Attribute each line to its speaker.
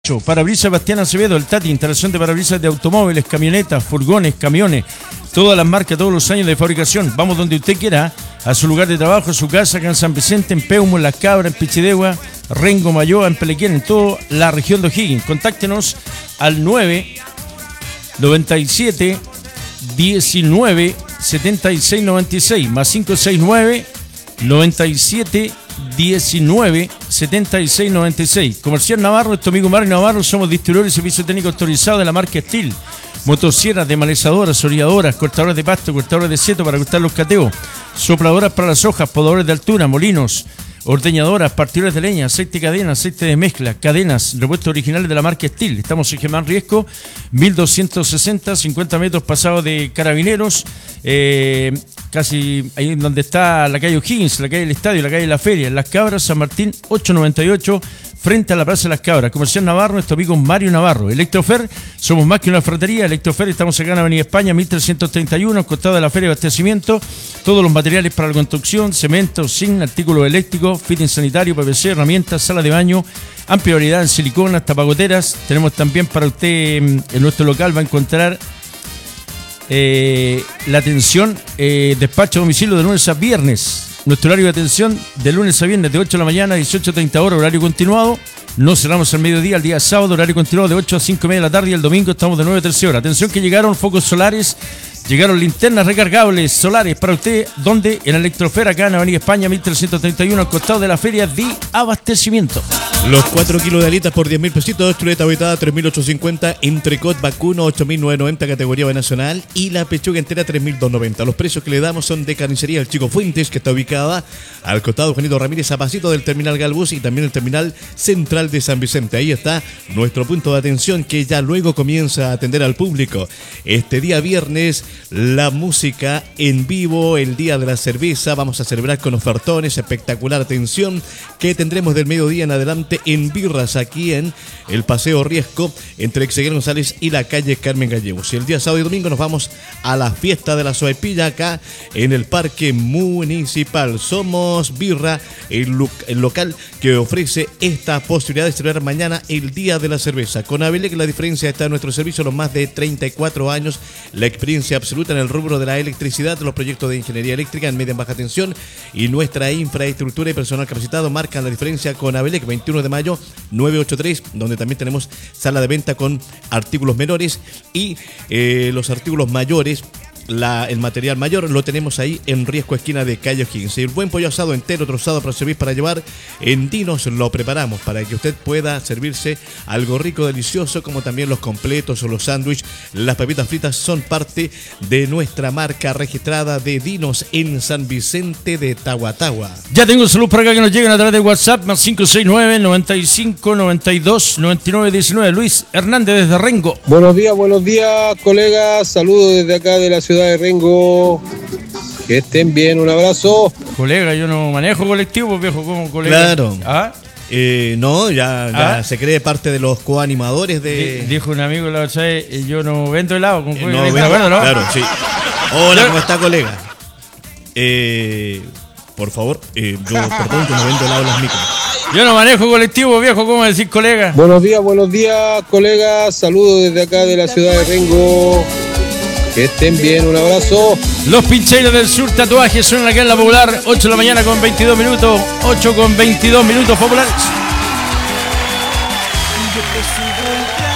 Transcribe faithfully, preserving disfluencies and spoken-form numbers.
Speaker 1: Parabrisas Bastián Acevedo, el Tati, instalación de parabrisas de automóviles, camionetas, furgones, camiones, todas las marcas, todos los años de fabricación. Vamos donde usted quiera, a su lugar de trabajo, a su casa, acá en San Vicente, en Peumo, en Las Cabras, en Pichidegua, Rengo, Mayoa, en Pelequén, en toda la región de O'Higgins. Contáctenos al nueve noventa y siete diecinueve setenta y seis noventa y seis más cinco seis nueve noventa y siete diecinueve setenta y seis noventa y seis. Comercial Navarro, nuestro amigo Mario Navarro, somos distribuidores y servicio técnico autorizado de la marca Steel. Motosierras, demalizadoras, orilladoras, cortadores de pasto, cortadores de seto para cortar los cateos, sopladoras para las hojas, podadores de altura, molinos, ordeñadoras, partidores de leña, aceite de cadena, aceite de mezcla, cadenas, repuestos originales de la marca Steel. Estamos en Germán Riesco, mil doscientos sesenta, cincuenta metros pasados de Carabineros, eh, casi ahí donde está la calle O'Higgins, la calle del Estadio, la calle de la Feria, en Las Cabras, San Martín ochocientos noventa y ocho, frente a la Plaza de Las Cabras. Comercial Navarro, nuestro amigo Mario Navarro. Electrofer, somos más que una ferretería. Electrofer, estamos acá en Avenida España, mil trescientos treinta y uno, al costado de la Feria de Abastecimiento. Todos los materiales para la construcción, cemento, zinc, artículos eléctricos, fitting sanitario, P V C, herramientas, sala de baño, amplia variedad en siliconas, tapagoteras. Tenemos también para usted en nuestro local, va a encontrar eh, la atención, eh, despacho a domicilio de lunes a viernes. Nuestro horario de atención de lunes a viernes de ocho de la mañana a dieciocho treinta horas, horario continuado. No cerramos al mediodía, el día sábado, horario continuado de ocho a cinco y media de la tarde, y el domingo estamos de nueve a trece horas. Atención que llegaron focos solares, llegaron linternas recargables solares para usted, donde en Electrofer, acá en Avenida España, mil trescientos treinta y uno, al costado de la Feria de Abastecimiento.
Speaker 2: Los cuatro kilos de alitas por diez mil pesitos, chuleta habitada tres mil ochocientos cincuenta, entrecot vacuno ocho mil novecientos noventa, categoría B nacional, y la pechuga entera tres mil doscientos noventa. Los precios que le damos son de Carnicería El Chico Fuentes, que está ubicada al costado de Juanito Ramírez, a pasito del terminal Galbus y también el terminal central de San Vicente. Ahí está nuestro punto de atención, que ya luego comienza a atender al público. Este día viernes, la música en vivo, el día de la cerveza, vamos a celebrar con ofertones, espectacular atención que tendremos del mediodía en adelante en Birras, aquí en el Paseo Riesco, entre Exeguer González y la calle Carmen Gallegos. Y el día sábado y domingo nos vamos a la fiesta de la sopaipilla acá en el Parque Municipal. Somos Birra, el, lo el local que ofrece esta posibilidad de celebrar mañana el Día de la Cerveza. Con Abelec, la diferencia está en nuestro servicio, los más de treinta y cuatro años, la experiencia absoluta en el rubro de la electricidad, los proyectos de ingeniería eléctrica en media y baja tensión, y nuestra infraestructura y personal capacitado marcan la diferencia. Con Abelec, veintiuno de mayo, nueve ochenta y tres, donde también tenemos sala de venta con artículos menores y eh, los artículos mayores. La, el material mayor lo tenemos ahí en Riesco, esquina de calle O'Higgins. El buen pollo asado entero, trozado para servir, para llevar en Dinos, lo preparamos para que usted pueda servirse algo rico, delicioso, como también los completos o los sándwiches. Las papitas fritas son parte de nuestra marca registrada de Dinos en San Vicente de Tahuatahua.
Speaker 1: Ya tengo salud para acá que nos lleguen a través de WhatsApp, más cinco seis nueve, noventa y cinco, noventa y dos, noventa y nueve, diecinueve. Luis Hernández desde Rengo.
Speaker 3: Buenos días, buenos días, colegas. Saludos desde acá de la ciudad de Rengo. Que estén bien, un abrazo.
Speaker 1: Colega, yo no manejo colectivo, viejo, como colega.
Speaker 2: Claro.
Speaker 1: ¿Ah?
Speaker 2: Eh, no, ya, ya
Speaker 1: ¿Ah?
Speaker 2: se cree parte de los coanimadores de...
Speaker 1: Dijo un amigo la otra vez, yo no vendo helado. Con
Speaker 2: Eh, no, vendo,
Speaker 1: bueno, ¿no?
Speaker 2: Claro, sí. Hola, ¿cómo está, colega? Eh, por favor, eh, yo, perdón, que no vendo helado en las micros.
Speaker 1: Yo no manejo colectivo, viejo, ¿cómo decir, colega?
Speaker 3: Buenos días, buenos días, colegas. Saludos desde acá de la ciudad de Rengo. Que estén bien, un abrazo.
Speaker 1: Los Pincheiros del Sur Tatuajes son acá en la Popular, ocho de la mañana con veintidós minutos, ocho con veintidós minutos populares.